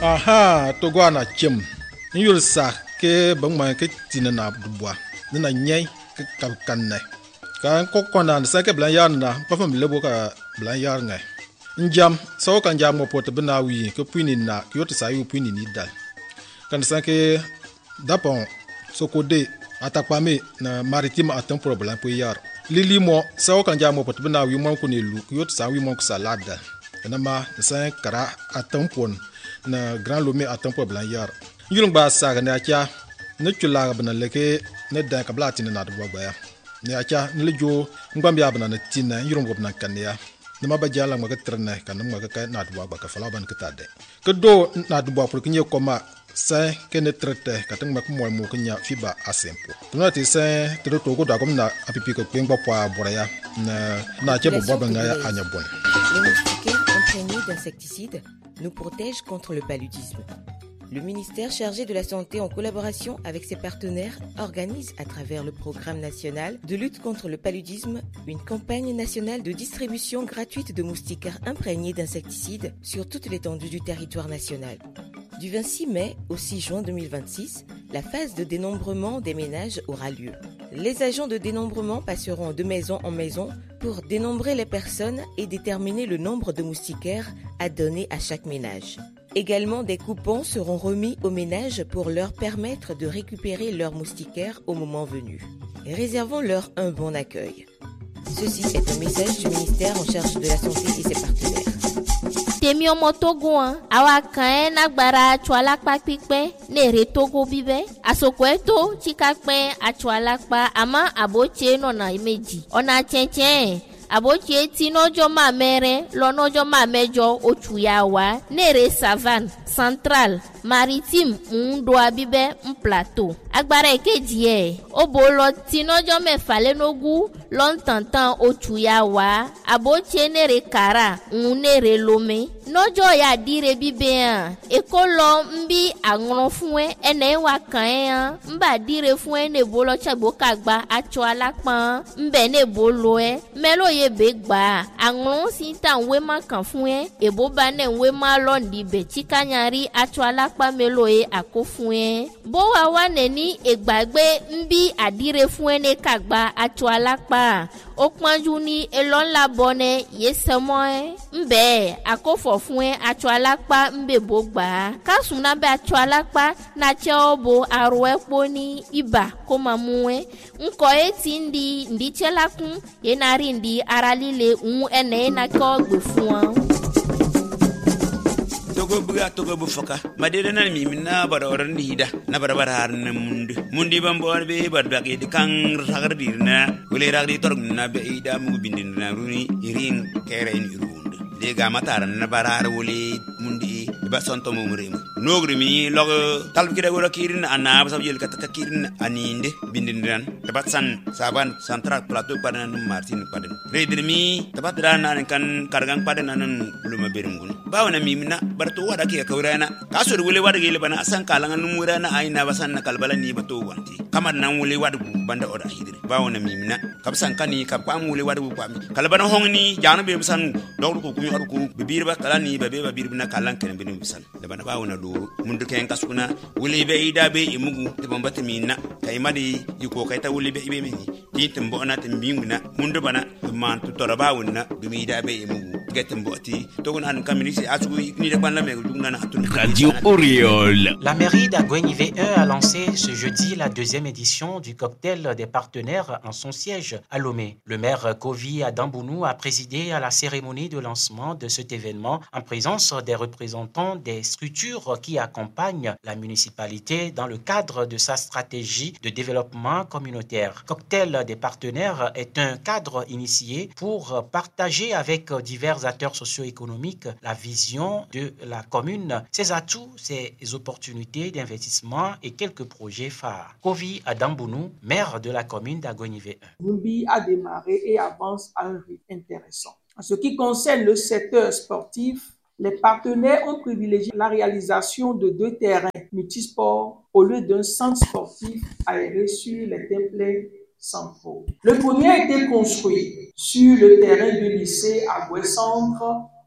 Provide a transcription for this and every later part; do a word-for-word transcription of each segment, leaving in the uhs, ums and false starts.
aha to go na chem ni yul sa ke bang ma ke tin na duwa ni na nyai ke ka kan ne ka ko ko na sa ke blan yar na pa fam lebo ka blan yar ngai njam so kan jam mo pot bna wi ke puini na ki yot sa yu puini ni dal kan sa ke dapon so ko de atakpa me na maritime atam problem po yar lili mo so kan jam mo pot bna wi mo ko ni lu ki yot sa wi mo ko salada na ma sa kara atam pon na grand lomé atam problem yar yulung ba sa ga na cha ne chula ga bna leke ne da ka blati na do gba ya ne acha ne lejo ngam ya bna na tin na yulung bna kan ya nama ba jala ma ka trene kan ma ka na do gba ka fala ban ka tade ke do na do pour que nye koma sa ke ne trete ka tang ma ko mo mo ka nya fiba asempo tuna ti sa te do to go da kom na apipi ko pengba poa boraya na na che bo ba nga ya anya bon. Les moustiquaires imprégnés d'insecticides nous protègent contre le paludisme. Le ministère chargé de la Santé, en collaboration avec ses partenaires, organise à travers le programme national de lutte contre le paludisme une campagne nationale de distribution gratuite de moustiquaires imprégnés d'insecticides sur toute l'étendue du territoire national. Du vingt-six mai au six juin deux mille vingt-six, la phase de dénombrement des ménages aura lieu. Les agents de dénombrement passeront de maison en maison pour dénombrer les personnes et déterminer le nombre de moustiquaires à donner à chaque ménage. Également, des coupons seront remis aux ménages pour leur permettre de récupérer leurs moustiquaires au moment venu. Réservons-leur un bon accueil. Ceci est un message du ministère en charge de la Santé et ses partenaires. Temio motogoan awa kan na gbara chwala pa pipe ne re togo bibe asokweto chikakpe achwala pa ama aboche no na imeji ona chenchen aboche tinojo ma mere lonojo ma mejo ochuyawa ne re savane central maritime ndo abibe un plateau agbara ekeji e obolo tinojo mefa lenogu lontantan ochuyawa aboche ne re kara un re lome nojo ya dire bibe ekolo mbi agron fun ene wa kan mba dire fun ene bolo chagbo kagba acho alapan mbe ne bolo e melo ye be gba agron sinta we ma kan fun e ebo ba ne we ma lo ndi be chikanyari acho alapa melo e akofun e bo wa wa ne ni egbagbe mbi adire fun ene kagba acho alapa okpanju ni elon la bone yesemo e mbe akofo fún acho alapa mbe bogba kasuna be acho alapa na cheobo aro epo ni iba ko mamuwe nko eti ndi ndi chelakun ye nari ndi aralile un ene na ko gbe fún togo buga togo bu foka madede nan mi minna bara oran dida na bara bara har na mundi mundi bambo be bar bagi de kan ragar dirna wele ragdi torg na be ida mu bindin na runi irin kere in irunde de ga matar na bara har wele mundi ba sonto mo murim nogri mi log talb kida wala kirin ana ba sabjel kat kirin aninde bindin ran tabat san saban central plateau padan martin padan redir mi tabat rana kan kargang padan nan uluma berum bawna mi minna barto wada ke kawrana kasur wule wada gele bana asan kalangan numurana aina basan na kalbala ni bato wanti kamar nan wule wada banda oda hidri bawna mi minna kabsan kani kabam wule wada bu pami kalbana hongni janu be bisan dawru ko kumi arku bibir ba kalani ba be ba birbina kalan kan bin bisan da bana bawna do mundu ken kasuna wule be ida be imugu te bombata minna kay madi yiko kay ta wule be ibe mini tintum bo na timbinguna mundu bana man to torabawna dumi ida be imugu getem boti to an kamini Radio Oriol. La mairie d'Aguenivé un a lancé ce jeudi la deuxième édition du cocktail des partenaires en son siège à Lomé. Le maire Kovi Adambounou a présidé à la cérémonie de lancement de cet événement en présence des représentants des structures qui accompagnent la municipalité dans le cadre de sa stratégie de développement communautaire. Cocktail des partenaires est un cadre initié pour partager avec divers acteurs socio-économiques la vision de la commune, ses atouts, ses opportunités d'investissement et quelques projets phares. Kovi Adambounou, maire de la commune d'Aguenivé un. Lumbi a démarré et avance à un rythme intéressant. En ce qui concerne le secteur sportif, les partenaires ont privilégié la réalisation de deux terrains multisports au lieu d'un centre sportif aéré sur les templates centraux. Le premier a été construit sur le terrain du lycée Agoué Centre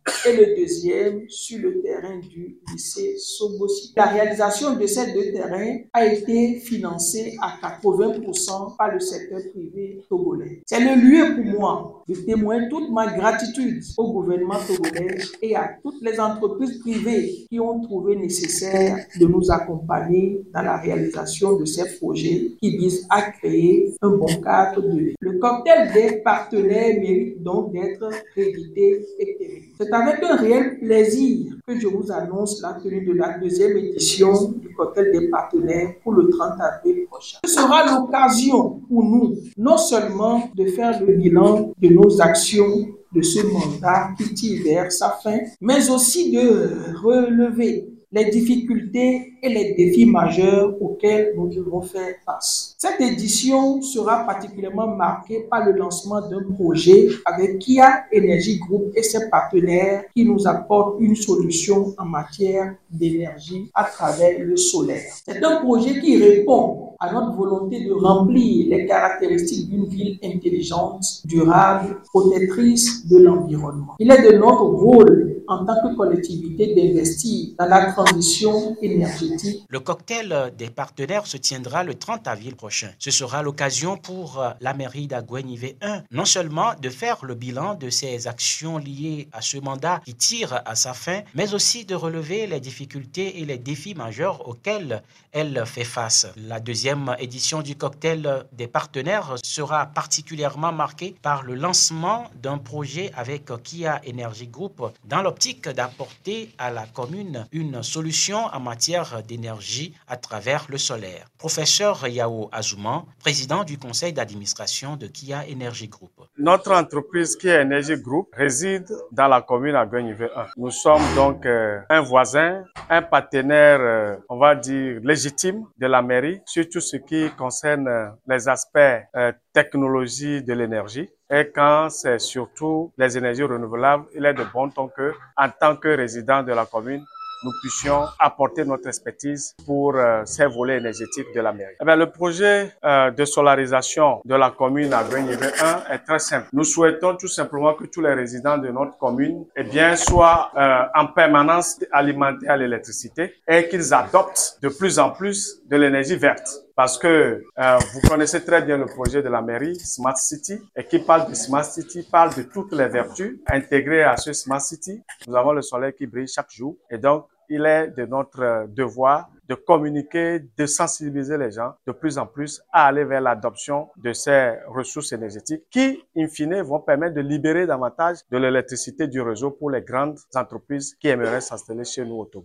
et le deuxième sur le terrain du lycée Sobosi. La réalisation de ces deux terrains a été financée à quatre-vingts pour cent par le secteur privé togolais. C'est le lieu pour moi de témoigner toute ma gratitude au gouvernement togolais et à toutes les entreprises privées qui ont trouvé nécessaire de nous accompagner dans la réalisation de ces projets qui visent à créer un bon cadre de vie. Le cocktail des partenaires mérite donc d'être réédité et terrible. C'est avec un réel plaisir que je vous annonce la tenue de la deuxième édition du cocktail des partenaires pour le trente avril prochain. Ce sera l'occasion pour nous, non seulement de faire le bilan de nos actions de ce mandat qui tire vers sa fin, mais aussi de relever les difficultés et les défis majeurs auxquels nous devons faire face. Cette édition sera particulièrement marquée par le lancement d'un projet avec Kia Energy Group et ses partenaires qui nous apportent une solution en matière d'énergie à travers le solaire. C'est un projet qui répond à notre volonté de remplir les caractéristiques d'une ville intelligente, durable, protectrice de l'environnement. Il est de notre rôle en tant que collectivité d'investir dans la transition énergétique. Le cocktail des partenaires se tiendra le trente avril prochain. Ce sera l'occasion pour la mairie d'Aguenivé un non seulement de faire le bilan de ses actions liées à ce mandat qui tire à sa fin, mais aussi de relever les difficultés et les défis majeurs auxquels elle fait face. La deuxième édition du cocktail des partenaires sera particulièrement marquée par le lancement d'un projet avec Kia Energy Group dans l'optique d'apporter à la commune une solution en matière d'énergie à travers le solaire. Professeur Yao Azouman, président du conseil d'administration de Kia Energy Group. Notre entreprise Kia Energy Group réside dans la commune Aguenivé un. Nous sommes donc euh, un voisin, un partenaire, euh, on va dire, légitime de la mairie sur tout ce qui concerne euh, les aspects euh, technologie de l'énergie. Et quand c'est surtout les énergies renouvelables, il est de bon ton que, en tant que résident de la commune, nous puissions apporter notre expertise pour euh, ces volets énergétiques de la mairie. Eh bien, le projet euh, de solarisation de la commune Aguenivé un est très simple. Nous souhaitons tout simplement que tous les résidents de notre commune eh bien, soient euh, en permanence alimentés à l'électricité et qu'ils adoptent de plus en plus de l'énergie verte. Parce que euh, vous connaissez très bien le projet de la mairie Smart City et qui parle de Smart City, parle de toutes les vertus intégrées à ce Smart City. Nous avons le soleil qui brille chaque jour et donc il est de notre devoir de communiquer, de sensibiliser les gens de plus en plus à aller vers l'adoption de ces ressources énergétiques qui, in fine, vont permettre de libérer davantage de l'électricité du réseau pour les grandes entreprises qui aimeraient s'installer chez nous au Togo.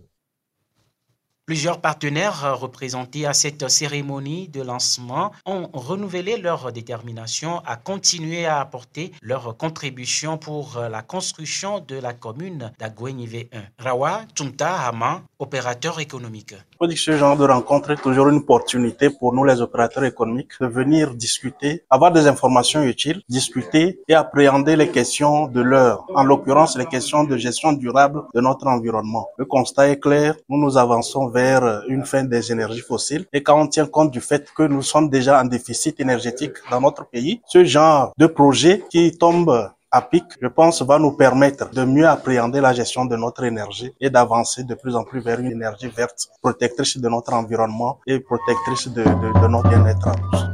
Plusieurs partenaires représentés à cette cérémonie de lancement ont renouvelé leur détermination à continuer à apporter leur contribution pour la construction de la commune d'Aguenivé un. Rawa Tumta Hama, opérateur économique. Je dis que ce genre de rencontre est toujours une opportunité pour nous les opérateurs économiques de venir discuter, avoir des informations utiles, discuter et appréhender les questions de l'heure, en l'occurrence les questions de gestion durable de notre environnement. Le constat est clair, nous nous avançons vers une fin des énergies fossiles et quand on tient compte du fait que nous sommes déjà en déficit énergétique dans notre pays, ce genre de projet qui tombe à pic, je pense, va nous permettre de mieux appréhender la gestion de notre énergie et d'avancer de plus en plus vers une énergie verte, protectrice de notre environnement et protectrice de, de, de notre bien-être à tous.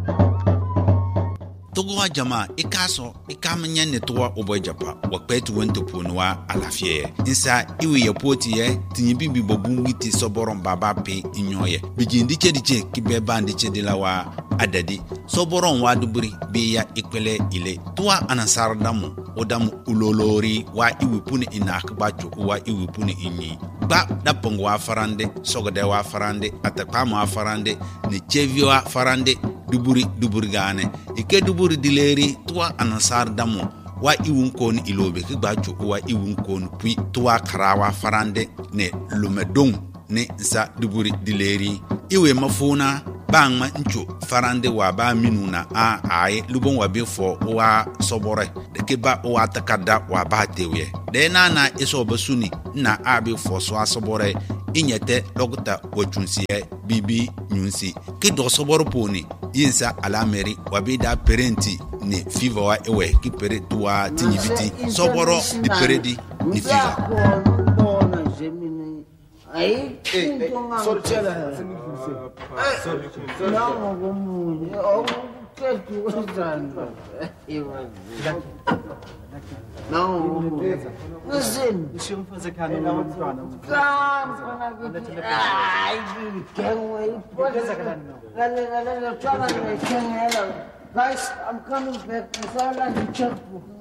Togo jama ikaso ikamnya netwa obojapa wakpetu wento ponwa alafie insa iwi yapoti ye tinyibibi bobungi ti soboron baba pe inyoye bijindi chediche kibe bandi chedilawa adadi soboron wa duburi biya ikwele ile tuwa anasar damu odamu ulolori wa iwi puni inakbacho wa iwi puni inyi ba dapongo wa farande sogode wa farande atakama wa farande ni chevio wa farande duburi duburi gane ike duburi dileri tuwa anasar damu wa iwun kon ilobe ki gbacho wa iwun kon pui tuwa karawa farande ne lumedong ne sa duburi dileri iwe mafuna bangma ncho farande wa ba minuna a ai lubon wa be fo wa sobore de ke ba wa takada wa ba tewe de na na iso basuni na abi fo so asobore inyete lokuta wachunsi bibi nyunsi ki do soboro poni yinsa alameri wabida parenti ne fiva wa ewe ki pere tuwa tinyibiti soboro di peredi ni vivant. Aí, sorry, não, listen. Deixa eu fazer cara não. Ai, quem vai? Pode ser cara não. Galera, galera, tchau, galera. Guys, I'm coming back. I'm sorry, I'm